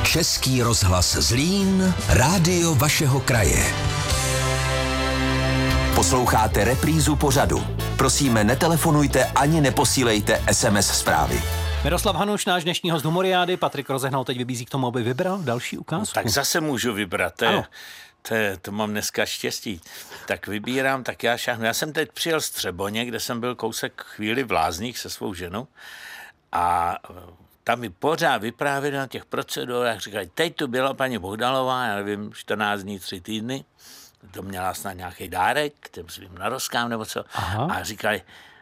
Český rozhlas Zlín, rádio vašeho kraje. Posloucháte reprízu pořadu. Prosíme, netelefonujte ani neposílejte SMS zprávy. Miroslav Hanuš, náš dnešní host Humoriády, Patrik Rozehnal teď vybízí k tomu, aby vybral další ukázku. Tak zase můžu vybrat, to mám dneska štěstí. Tak vybírám, tak já šáhnu. Já jsem teď přijel z Třeboně, kde jsem byl kousek chvíli v Lázních se svou ženou a tam mi pořád vyprávěli na těch procedurách, říkali, teď tu byla paní Bohdalová, já nevím, 14 dní, 3 týdny, to měla snad nějaký dárek, těm svým narozkám nebo co. Aha. A říkali,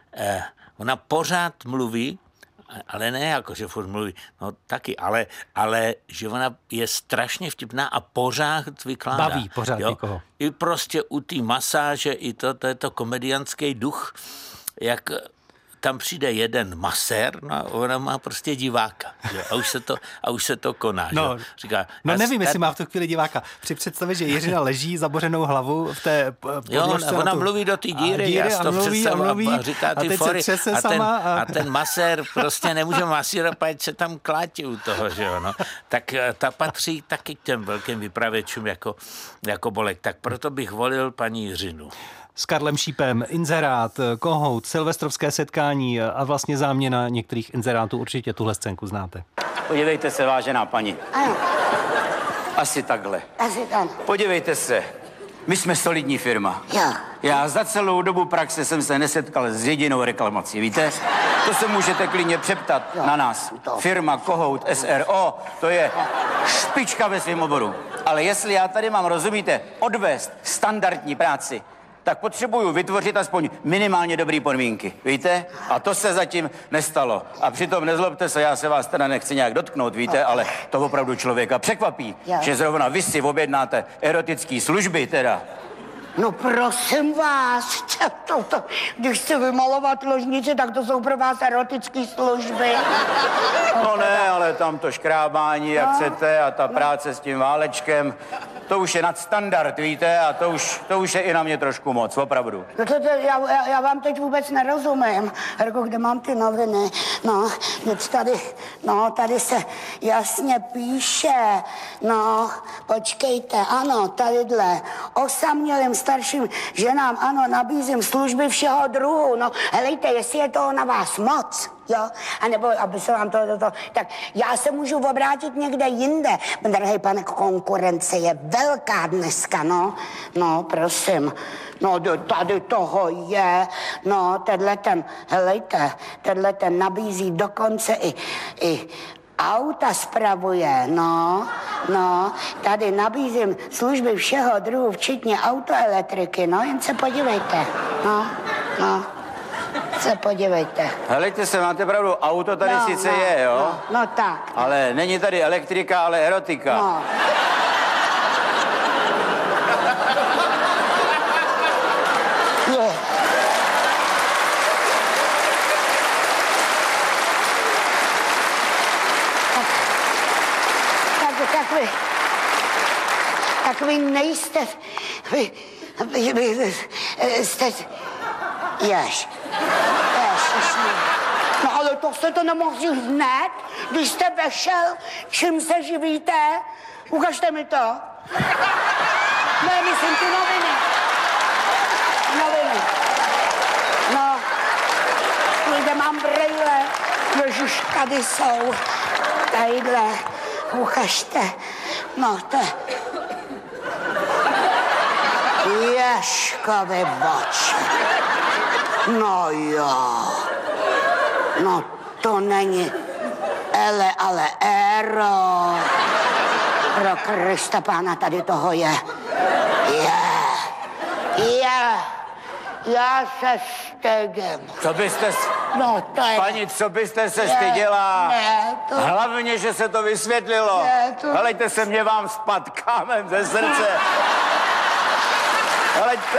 ona pořád mluví, ale ne jako, že furt mluví, no taky, ale že ona je strašně vtipná a pořád vykládá. Baví pořád někoho. I prostě u té masáže, i to je to komediánský duch, jak tam přijde jeden masér, no a ona má prostě diváka. Že? A už se to koná. No, že? Říká, nevím, jestli má v tu chvíli diváka. Při představě, že Jiřina leží zabořenou hlavu v té podložce. Jo, ona mluví do té díry a říká ty fory. A ten masér prostě nemůže masírovat, ať se tam klátí u toho, že jo. No. Tak ta patří taky k těm velkým vypravěčům jako Bolek. Tak proto bych volil paní Jiřinu. S Karlem Šípem, inzerát, kohout, silvestrovské setkání a vlastně záměna některých inzerátů. Určitě tuhle scénku znáte. Podívejte se, vážená paní. Ano. Asi takhle. Asi tam. Podívejte se, my jsme solidní firma. Jo. Já za celou dobu praxe jsem se nesetkal s jedinou reklamací, víte? To se můžete klidně přeptat na nás. Firma Kohout SRO, to je špička ve svém oboru. Ale jestli já tady mám, rozumíte, odvést standardní práci, tak potřebuju vytvořit aspoň minimálně dobrý podmínky, víte? A to se zatím nestalo. A přitom nezlobte se, já se vás teda nechci nějak dotknout, víte, ale to opravdu člověka překvapí, že zrovna vy si objednáte erotické služby teda. No prosím vás, když chci vymalovat ložnici, tak to jsou pro vás erotické služby. No ne, ale tam to škrábání, jak chcete, a ta práce s tím válečkem, to už je nadstandard, víte, a to už je i na mě trošku moc, opravdu. No já vám teď vůbec nerozumím. Herko, kde mám ty noviny? No, tady se jasně píše. No, počkejte, ano, tadyhle. Osamělým starším ženám, ano, nabízím služby všeho druhu. No, helejte, jestli je toho na vás moc, jo? A nebo, aby se vám to, tak já se můžu obrátit někde jinde. Drahej pane, konkurence je velká dneska, no. No, prosím. No, tady toho je. No, tenhle ten nabízí dokonce i auta spravuje, no, tady nabízím služby všeho druhu, včetně autoelektriky, no, jen se podívejte, no, se podívejte. Helejte se, máte pravdu, auto tady sice je, jo? No, tak. Ale není tady elektrika, ale erotika. No. Tak vy nejste, vy jste, no ale to jste to nemohli hned, když jste vešel, čím se živíte, ukažte mi to. Ne, myslím ty noviny. No, kde mám brejle, ježiš, tady jsou, tadyhle, ukažte, no to Ježkovi boč. No jo. No to není ale Ero. Pro Krista pána tady toho je. Já se stydím. Co byste... No to je... Paní, co byste se styděla? Ne, to... Hlavně, že se to vysvětlilo. Ne, to... Helejte se, mě vám spad kámen ze srdce. Helejte.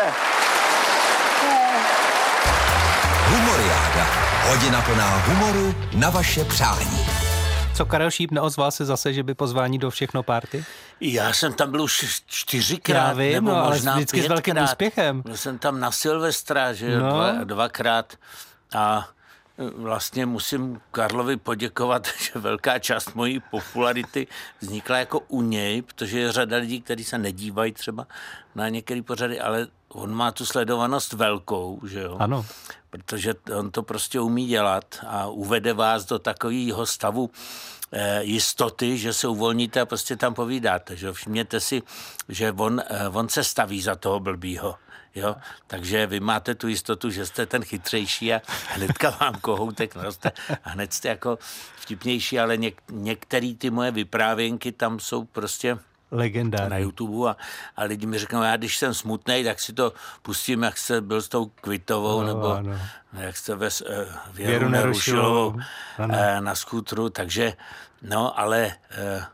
Humoriáda. Hodina plná humoru na vaše přání. Co, Karel Šíp neozval se zase, že by pozvání do Všechno party? Já jsem tam byl už 4krát, vím, nebo no, možná ale vždycky 5krát. s velkým úspěchem. Byl jsem tam na Silvestra, že jo, dvakrát. A vlastně musím Karlovi poděkovat, že velká část mojí popularity vznikla jako u něj, protože je řada lidí, kteří se nedívají třeba na některé pořady, ale on má tu sledovanost velkou, že jo? Ano. Protože on to prostě umí dělat a uvede vás do takového stavu jistoty, že se uvolníte a prostě tam povídáte. Že? Všimněte si, že on se staví za toho blbýho. Jo? Takže vy máte tu jistotu, že jste ten chytřejší a hnedka vám kohoutek naroste a hned jste jako vtipnější, ale některé ty moje vyprávěnky tam jsou prostě legendární na YouTube a lidi mi řeknou, já když jsem smutnej, tak si to pustím, jak jste byl s tou Kvitovou, nebo jak jste Věru Nerušilovou na skútru, takže ale